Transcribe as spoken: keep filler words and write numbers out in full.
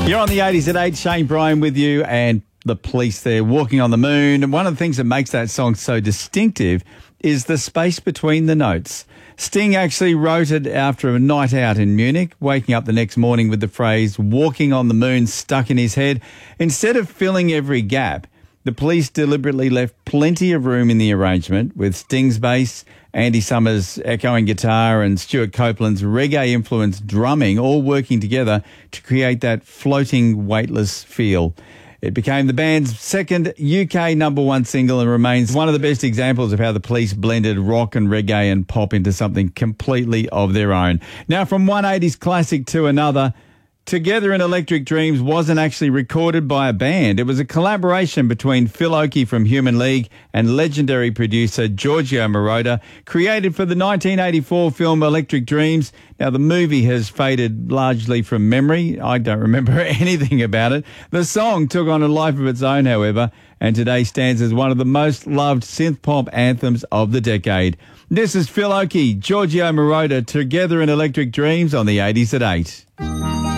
You're on the eighties at eight. Shane Bryan with you and the Police there, Walking on the Moon. And one of the things that makes that song so distinctive is the space between the notes. Sting actually wrote it after a night out in Munich, waking up the next morning with the phrase "walking on the moon" stuck in his head. Instead of filling every gap, the Police deliberately left plenty of room in the arrangement, with Sting's bass, Andy Summers' echoing guitar and Stuart Copeland's reggae-influenced drumming all working together to create that floating, weightless feel. It became the band's second U K number one single and remains one of the best examples of how the Police blended rock and reggae and pop into something completely of their own. Now, from one eighties classic to another, Together in Electric Dreams wasn't actually recorded by a band. It was a collaboration between Phil Oakey from Human League and legendary producer Giorgio Moroder, created for the nineteen eighty-four film Electric Dreams. Now, the movie has faded largely from memory. I don't remember anything about it. The song took on a life of its own, however, and today stands as one of the most loved synth-pop anthems of the decade. This is Phil Oakey, Giorgio Moroder, Together in Electric Dreams on the eighties at eight.